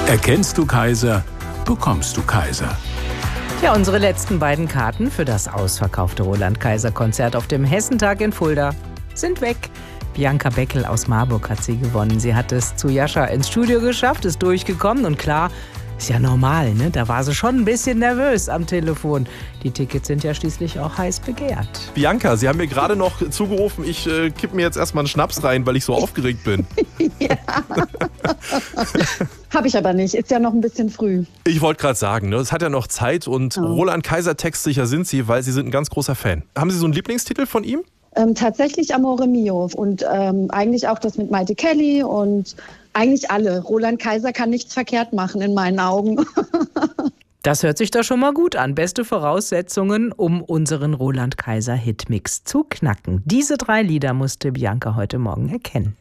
Erkennst du Kaiser, bekommst du Kaiser. Ja, unsere letzten beiden Karten für das ausverkaufte Roland-Kaiser-Konzert auf dem Hessentag in Fulda sind weg. Bianca Beckel aus Marburg hat sie gewonnen. Sie hat es zu Jascha ins Studio geschafft, ist durchgekommen und klar, ist ja normal, ne? Da war sie schon ein bisschen nervös am Telefon. Die Tickets sind ja schließlich auch heiß begehrt. Bianca, Sie haben mir gerade noch zugerufen, ich kipp mir jetzt erstmal einen Schnaps rein, weil ich so aufgeregt bin. Ja. Habe ich aber nicht, ist ja noch ein bisschen früh. Ich wollte gerade sagen, ne, es hat ja noch Zeit und Roland Kaiser textsicher sind Sie, weil Sie sind ein ganz großer Fan. Haben Sie so einen Lieblingstitel von ihm? Tatsächlich Amore Mio und eigentlich auch das mit Maite Kelly und eigentlich alle. Roland Kaiser kann nichts verkehrt machen in meinen Augen. Das hört sich doch schon mal gut an. Beste Voraussetzungen, um unseren Roland Kaiser Hitmix zu knacken. Diese 3 Lieder musste Bianca heute Morgen erkennen.